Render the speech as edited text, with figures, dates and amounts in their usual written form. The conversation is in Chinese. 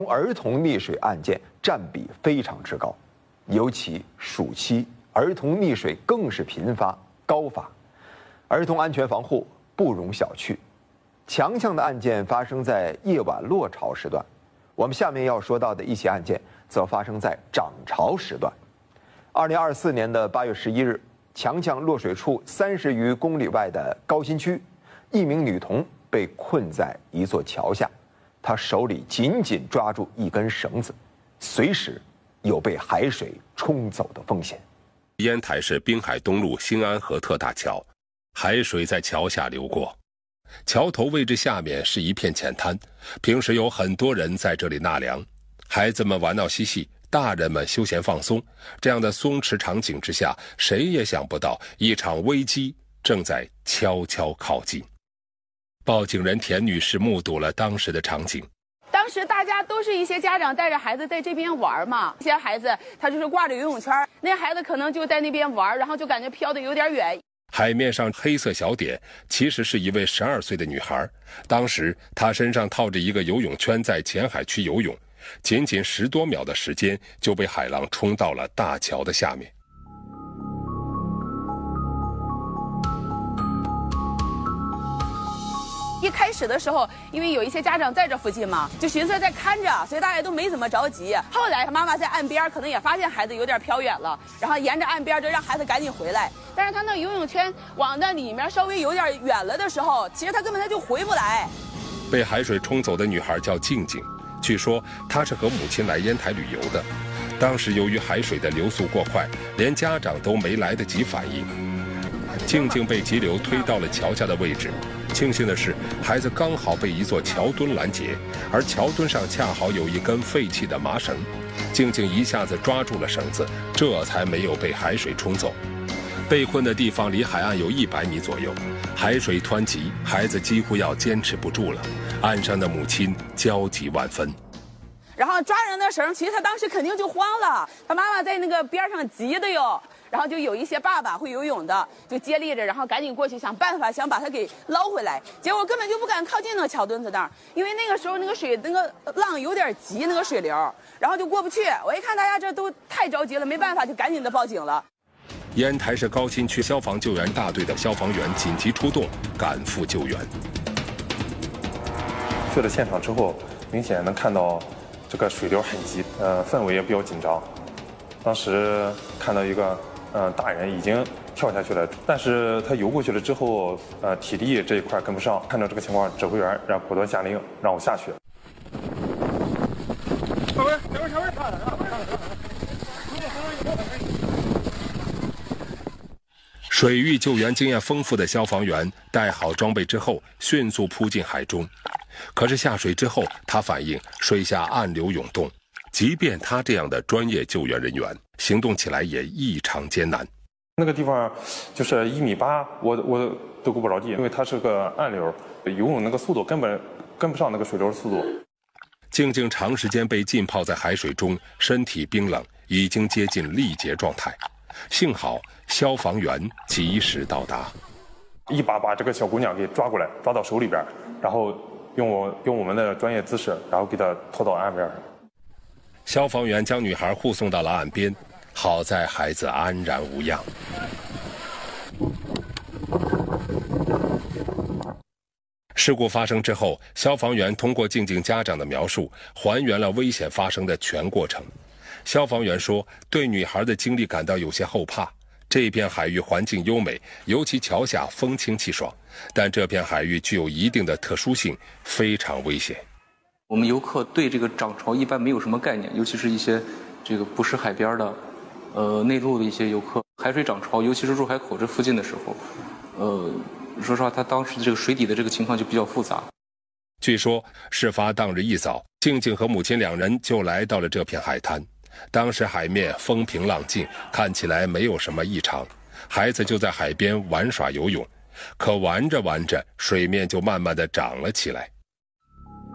儿童溺水案件占比非常之高，尤其暑期儿童溺水更是频发高发，儿童安全防护不容小觑。强项的案件发生在夜晚落潮时段，我们下面要说到的一起案件则发生在涨潮时段。2024年的8月11日，强项落水处30余公里外的高新区，一名女童被困在一座桥下，她手里紧紧抓住一根绳子，随时有被海水冲走的风险。 烟台市滨海东路兴安河特大桥，海水在桥下流过，桥头位置下面是一片浅滩，平时有很多人在这里纳凉，孩子们玩闹嬉戏，大人们休闲放松，这样的松弛场景之下，谁也想不到一场危机正在悄悄靠近。报警人田女士目睹了当时的场景。 当时大家都是一些家长带着孩子在这边玩嘛，一些孩子他就是挂着游泳圈，那孩子可能就在那边玩，然后就感觉飘得有点远。 海面上黑色小点其实是一位12岁的女孩，当时她身上套着一个游泳圈，在浅海区游泳，仅仅10多秒的时间就被海浪冲到了大桥的下面。 一开始的时候，因为有一些家长在这附近嘛，就寻思在看着，所以大家都没怎么着急。后来妈妈在岸边可能也发现孩子有点飘远了，然后沿着岸边就让孩子赶紧回来。但是他那游泳圈往那里面稍微有点远了的时候，其实他根本就回不来。 被海水冲走的女孩叫静静，据说她是和母亲来烟台旅游的。当时由于海水的流速过快，连家长都没来得及反应。静静被急流推到了桥下的位置，庆幸的是，孩子刚好被一座桥墩拦截，而桥墩上恰好有一根废弃的麻绳，静静一下子抓住了绳子，这才没有被海水冲走。被困的地方离海岸有100米左右，海水湍急，孩子几乎要坚持不住了，岸上的母亲焦急万分。 然后抓着那绳，其实他当时肯定就慌了，他妈妈在那个边上急的哟。然后就有一些爸爸会游泳的，就接力着，然后赶紧过去想办法想把他给捞回来。结果根本就不敢靠近那个桥墩子那儿，因为那个时候那个水那个浪有点急，那个水流，然后就过不去。我一看大家这都太着急了，没办法，就赶紧的报警了。 烟台市高新区消防救援大队的消防员紧急出动，赶赴救援。 去了现场之后，明显能看到这个水流很急，氛围也比较紧张。当时看到一个大人已经跳下去了，但是他游过去了之后，体力这一块跟不上。看到这个情况，指挥员让果断下令让我下去。 水域救援经验丰富的消防员带好装备之后，迅速扑进海中。可是下水之后，他反映水下暗流涌动，即便他这样的专业救援人员，行动起来也异常艰难。 那个地方就是1.8米，我都够不着地，因为它是个暗流，游泳那个速度根本跟不上那个水流的速度。 静静长时间被浸泡在海水中，身体冰冷，已经接近力竭状态。幸好消防员及时到达， 一把这个小姑娘给抓过来，抓到手里边，然后用我们的专业姿势，然后给她拖到岸边。 消防员将女孩护送到了岸边，好在孩子安然无恙。事故发生之后，消防员通过静静家长的描述，还原了危险发生的全过程。消防员说，对女孩的经历感到有些后怕。这片海域环境优美，尤其桥下风清气爽，但这片海域具有一定的特殊性，非常危险。 我们游客对这个涨潮一般没有什么概念，尤其是一些这个不是海边的，内陆的一些游客，海水涨潮，尤其是入海口这附近的时候，说实话，他当时的这个水底的这个情况就比较复杂。 据说事发当日一早，静静和母亲2人就来到了这片海滩。当时海面风平浪静，看起来没有什么异常，孩子就在海边玩耍游泳。可玩着玩着，水面就慢慢地涨了起来。